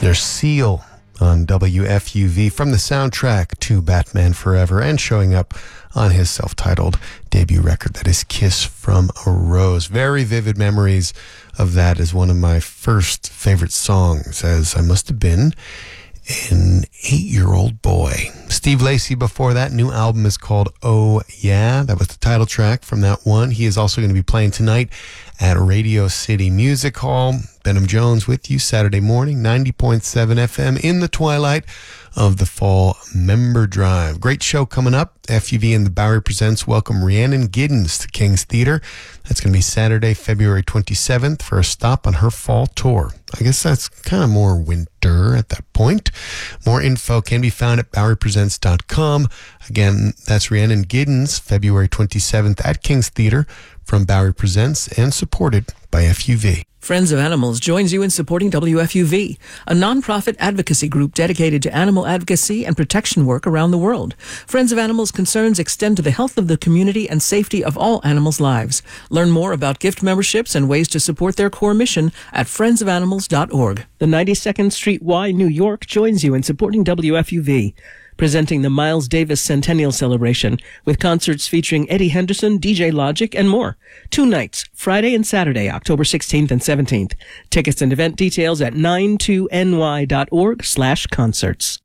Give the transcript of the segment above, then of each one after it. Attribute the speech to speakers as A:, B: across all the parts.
A: Under Seal on WFUV from the soundtrack to Batman Forever and showing up on his self-titled debut record, that is Kiss from a Rose. Very vivid memories of that as one of my first favorite songs, as I must have been an 8-year-old boy. Steve Lacy before that. New album is called Oh Yeah. That was the title track from that one. He is also going to be playing tonight at Radio City Music Hall. Benham Jones with you Saturday morning, 90.7 FM in the twilight of the fall member drive. Great show coming up. FUV and the Bowery Presents welcome Rhiannon Giddens to King's Theater. That's going to be Saturday, February 27th for a stop on her fall tour. I guess that's kind of more winter at that point. More info can be found at BoweryPresents.com. Again, that's Rhiannon Giddens, February 27th at King's Theater from Bowery Presents and supported by FUV.
B: Friends of Animals joins you in supporting WFUV, a nonprofit advocacy group dedicated to animal advocacy and protection work around the world. Friends of Animals concerns extend to the health of the community and safety of all animals' lives. Learn more about gift memberships and ways to support their core mission at friendsofanimals.org. The 92nd Street Y, New York joins you in supporting WFUV, presenting the Miles Davis Centennial Celebration with concerts featuring Eddie Henderson, DJ Logic, and more. 2 nights, Friday and Saturday, October 16th and 17th. Tickets and event details at 92ny.org/concerts.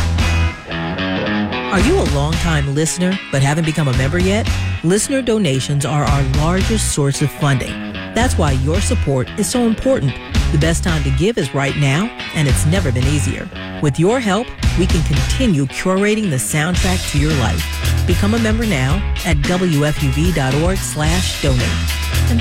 C: Are you a long-time listener but haven't become a member yet? Listener donations are our largest source of funding. That's why your support is so important. The best time to give is right now, and it's never been easier. With your help, we can continue curating the soundtrack to your life. Become a member now at WFUV.org/donate.